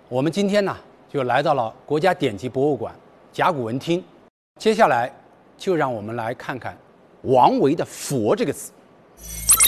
我们今天呢，就来到了国家典籍博物馆甲骨文厅。接下来，就让我们来看看王维的“佛”这个词。